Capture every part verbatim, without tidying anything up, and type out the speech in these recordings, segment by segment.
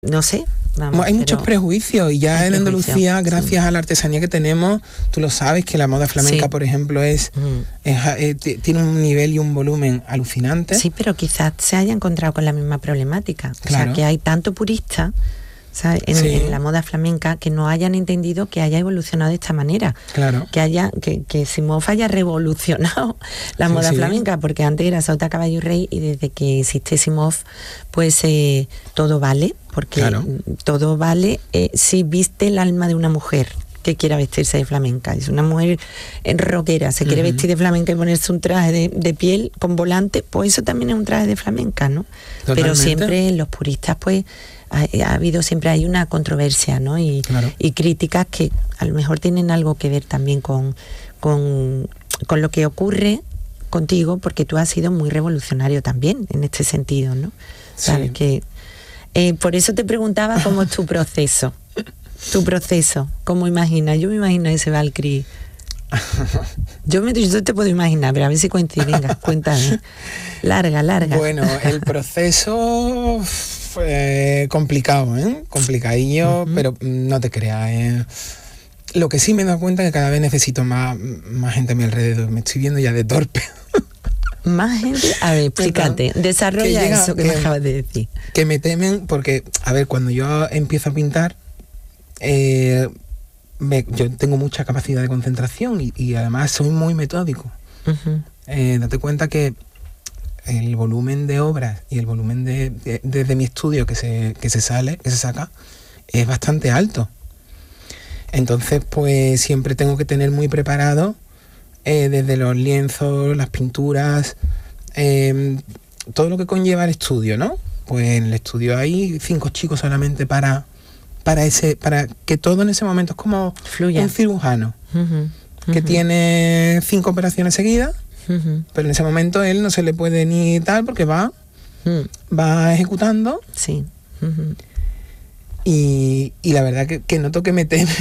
no sé. Vamos, hay muchos prejuicios y ya en Andalucía, gracias sí. a la artesanía que tenemos, tú lo sabes que la moda flamenca, sí. por ejemplo, es, mm. es, es t- tiene un nivel y un volumen alucinante. Sí, pero quizás se haya encontrado con la misma problemática. Claro. O sea, que hay tanto purista, ¿sabes? En, sí. en la moda flamenca que no hayan entendido que haya evolucionado de esta manera. Claro. Que haya que, que Simov haya revolucionado la sí, moda sí. flamenca, porque antes era Sauta, Caballo y Rey, y desde que existe Simov, pues eh, todo vale, porque claro. todo vale eh, si viste el alma de una mujer que quiera vestirse de flamenca. Es una mujer rockera, se quiere uh-huh. vestir de flamenca y ponerse un traje de, de piel con volante, pues eso también es un traje de flamenca, ¿no? Totalmente. Pero siempre los puristas, pues, ha, ha habido siempre hay una controversia, ¿no? Y, claro. y críticas que a lo mejor tienen algo que ver también con, con, con lo que ocurre contigo, porque tú has sido muy revolucionario también en este sentido, ¿no? Sí. Sabes que eh, por eso te preguntaba cómo es tu proceso. Tu proceso, ¿cómo imaginas? Yo me imagino ese Valkyrie. Yo, me, yo te puedo imaginar, pero a ver si coincide. Venga, cuéntame. Larga, larga. Bueno, el proceso fue complicado, ¿eh? Complicadillo, uh-huh. pero no te creas, ¿eh? Lo que sí me he dado cuenta es que cada vez necesito más, más gente a mi alrededor. Me estoy viendo ya de torpe. Más gente, a ver, explícate, desarrolla que llega, eso que, que me acabas de decir. Que me temen porque, a ver, cuando yo empiezo a pintar, eh, me, yo tengo mucha capacidad de concentración y, y además soy muy metódico. Uh-huh. Eh, date cuenta que el volumen de obras y el volumen de, de desde mi estudio que se, que se sale, que se saca, es bastante alto. Entonces, pues siempre tengo que tener muy preparado eh, desde los lienzos, las pinturas, eh, todo lo que conlleva el estudio, ¿no? Pues en el estudio hay cinco chicos solamente para, para, ese, para que todo en ese momento es como Fluya. Un cirujano uh-huh, uh-huh. que tiene cinco operaciones seguidas, uh-huh. pero en ese momento él no se le puede ni tal porque va, uh-huh. va ejecutando. Sí. Uh-huh. Y, y la verdad que, que noto que me teme.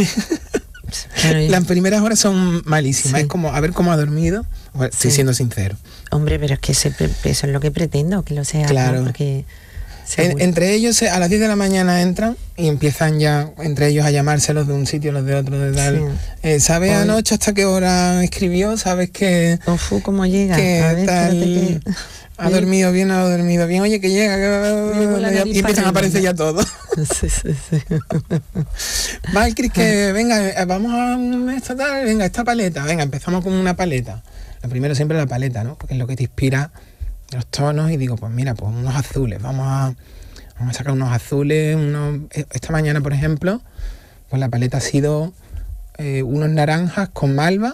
Las primeras horas son malísimas, sí. es como a ver cómo ha dormido. Bueno, sí. Estoy siendo sincero. Hombre, pero es que ese, eso es lo que pretendo, que lo sea. Claro. ¿No? Porque en, entre ellos a las diez de la mañana entran y empiezan ya entre ellos a llamarse los de un sitio, los de otro, de tal. Sí. Eh, ¿Sabes Hoy. anoche hasta qué hora escribió? ¿Sabes que Ofu, ¿cómo llega? Que a ver, tal, que... ha dormido bien, ha dormido bien. Oye, que llega, que... y empiezan a aparecer ya todos. Sí, sí, sí. Valkyrie, que venga, vamos a esta tal, venga, esta paleta, venga, empezamos con una paleta. Lo primero siempre la paleta, ¿no? Porque es lo que te inspira los tonos y digo, pues mira, pues unos azules, vamos a, vamos a sacar unos azules, unos... Esta mañana, por ejemplo, pues la paleta ha sido eh, unos naranjas con malva,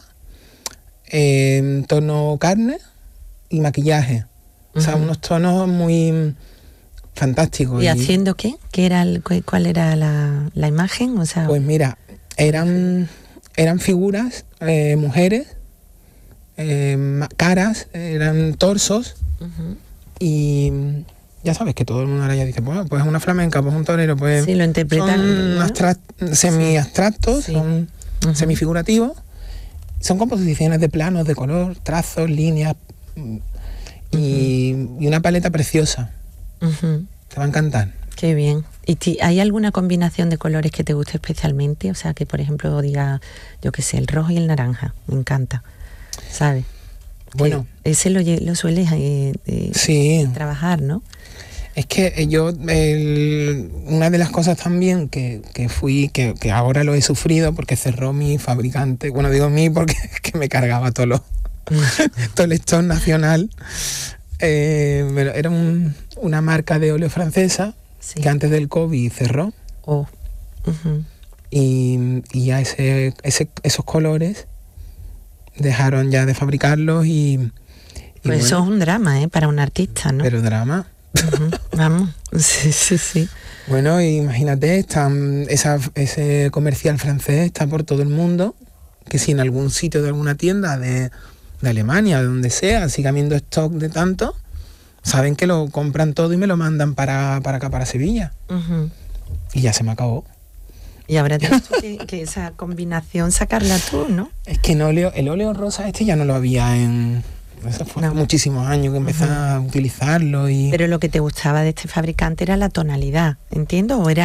eh, tono carne y maquillaje. Uh-huh. O sea, unos tonos muy fantásticos. ¿Y, y haciendo qué? ¿Qué era el, ¿Cuál era la, la imagen? O sea, pues mira, eran, eran figuras, eh, mujeres, eh, caras, eran torsos, uh-huh. y ya sabes que todo el mundo ahora ya dice, pues, pues una flamenca, pues un torero, pues sí, lo interpretan, son ¿no? abstract, semi-abstractos, sí. son uh-huh. semifigurativos, son composiciones de planos, de color, trazos, líneas, y, uh-huh. y una paleta preciosa. Uh-huh. Te va a encantar. Qué bien. ¿Y ti, hay alguna combinación de colores que te guste especialmente? O sea, que por ejemplo diga, yo qué sé, el rojo y el naranja, me encanta, ¿sabes? Bueno. Que ese lo, lo sueles eh, eh, sí. trabajar, ¿no? Es que yo, el, una de las cosas también que, que fui, que, que ahora lo he sufrido porque cerró mi fabricante, bueno, digo mí porque es que me cargaba todo, lo, todo el stock nacional. Eh, era un, una marca de óleo francesa, sí. que antes del COVID cerró. Oh. Uh-huh. y, y ya ese, ese, esos colores dejaron ya de fabricarlos y... y pues bueno, eso es un drama, ¿eh? Para un artista, ¿no? Pero drama. Uh-huh. Vamos, sí, sí, sí. Bueno, imagínate, está, esa, ese comercial francés está por todo el mundo, que si en algún sitio de alguna tienda de... de Alemania, de donde sea, siga habiendo stock de tanto, saben que lo compran todo y me lo mandan para, para acá, para Sevilla. Uh-huh. Y ya se me acabó. Y ahora tienes que, que esa combinación sacarla tú, ¿no? Es que en óleo, el óleo rosa este ya no lo había en, Eso fue no. hace muchísimos años que empecé uh-huh. a utilizarlo. Y... Pero lo que te gustaba de este fabricante era la tonalidad, ¿entiendo? ¿O era